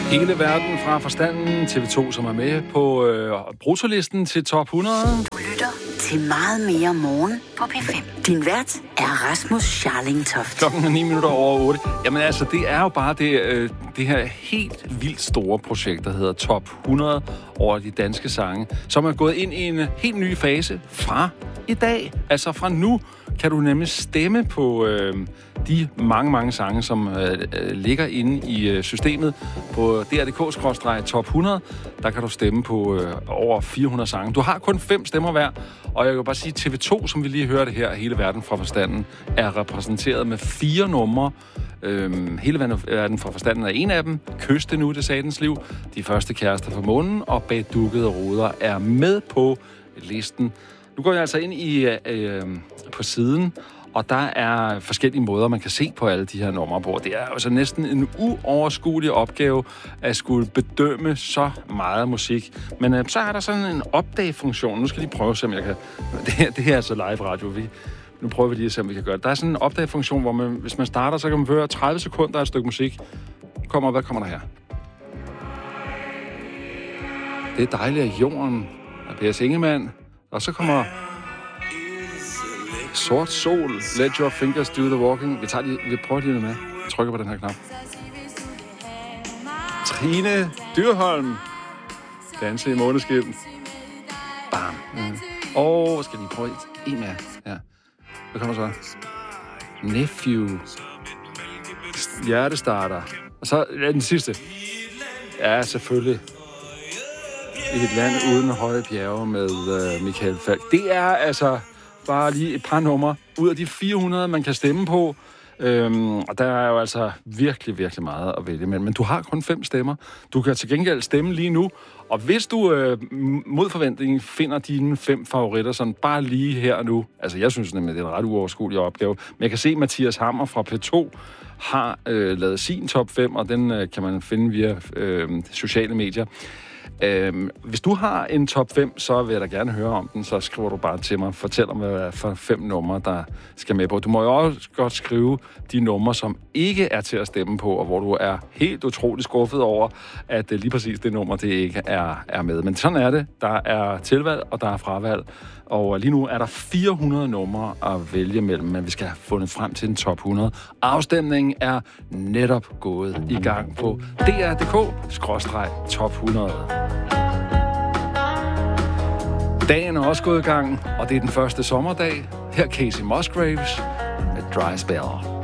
Hele verden fra forstanden. TV2, som er med på bruttolisten til top 100. Du lytter til Meget mere morgen på P5. Din vært er Rasmus Scharling-Toft. Klokken er 9:09. Jamen altså, det er jo bare det her helt vildt store projekt, der hedder Top 100 over de danske sange, som er gået ind i en helt ny fase fra i dag. Altså fra nu kan du nemlig stemme på de mange sange, som ligger inde i systemet på dr.dk/top 100. Der kan du stemme på over 400 sange. Du har kun 5 stemmer hver, og jeg kan bare sige, TV2, som vi lige hørte her, Hele verden fra forstanden, er repræsenteret med 4 numre. Hele verden fra forstanden er en af dem. Kyste nu, det satans liv. De første kærester fra månen og Bag dukkede ruder er med på listen. Nu går jeg altså ind på siden, og der er forskellige måder, man kan se på alle de her numre på. Det er altså næsten en uoverskuelig opgave at skulle bedømme så meget musik. Men så er der sådan en opdage-funktion. Nu skal jeg lige prøve, om jeg kan... Det her er altså live radio. Nu prøver vi lige at se, om vi kan gøre det. Der er sådan en opdage-funktion, hvor man, hvis man starter, så kan man høre 30 sekunder af et stykke musik. Hvad kommer der her? Det er dejligt af jorden. Og Per Ingemann. Og så kommer Sort Sol, Let Your Fingers Do The Walking. Vi prøver lige med. Jeg trykker på den her knap. Trine Dyrholm. Danse i måneskin. Bam. Og skal lige prøve en mere. Ja. Hvad kommer så? Nephew. Hjertestarter. Og så den sidste. Ja, selvfølgelig. I et land uden høje bjerge med Michael Falch. Det er altså bare lige et par numre ud af de 400, man kan stemme på. Og der er jo altså virkelig meget at vælge med. Men du har kun 5 stemmer. Du kan til gengæld stemme lige nu. Og hvis du mod forventning finder dine 5 favoritter sådan bare lige her og nu. Altså jeg synes nemlig, det er en ret uoverskuelig opgave. Men jeg kan se, at Mathias Hammer fra P2 har lavet sin top 5, og den kan man finde via sociale medier. Hvis du har en top 5, så vil jeg da gerne høre om den, så skriver du bare til mig. Fortæl om, hvad det er for 5 numre, der skal med på. Du må jo også godt skrive de numre, som ikke er til at stemme på, og hvor du er helt utrolig skuffet over, at lige præcis det nummer, det ikke er med. Men sådan er det. Der er tilvalg, og der er fravalg. Og lige nu er der 400 numre at vælge mellem, men vi skal have fundet frem til den top 100. Afstemningen er netop gået i gang på dr.dk/top 100. Dagen er også gået i gang, og det er den første sommerdag. Her Casey Musgraves med Dry Spell.